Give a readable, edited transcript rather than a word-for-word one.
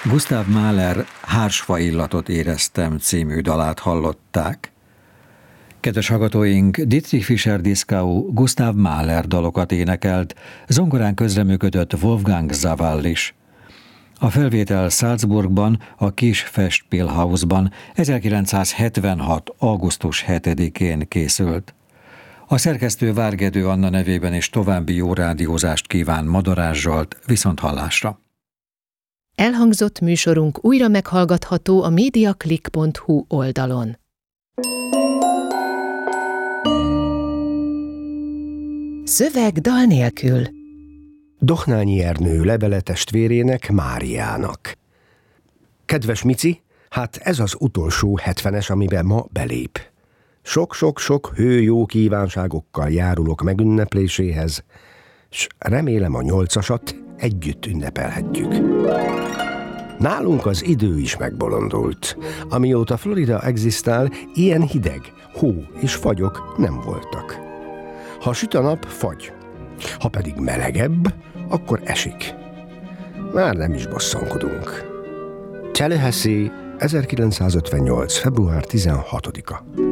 Gustav Mahler Hársfa illatot éreztem című dalát hallották. Kedves hallgatóink, Dietrich Fischer-Dieskau Gustav Mahler dalokat énekelt, zongorán közreműködött Wolfgang Sawall is. A felvétel Salzburgban, a kis Festspielhausban 1976. augusztus 7-én készült. A szerkesztő Várgedő Anna nevében is további jó rádiózást kíván Madorás Zsolt, viszonthallásra. Elhangzott műsorunk újra meghallgatható a mediaclick.hu oldalon. Szöveg dal nélkül. Dohnányi Ernő levele testvérének, Máriának. Kedves Mici, hát ez az utolsó 70-es, amiben ma belép. Sok-sok-sok hőjó kívánságokkal járulok megünnepléséhez, s remélem a 8-asat együtt ünnepelhetjük. Nálunk az idő is megbolondult. Amióta Florida egzisztál, ilyen hideg, hó és fagyok nem voltak. Ha süt a nap, fagy. Ha pedig melegebb, akkor esik. Már nem is bosszankodunk. Tallahassee, 1958. február 16-a.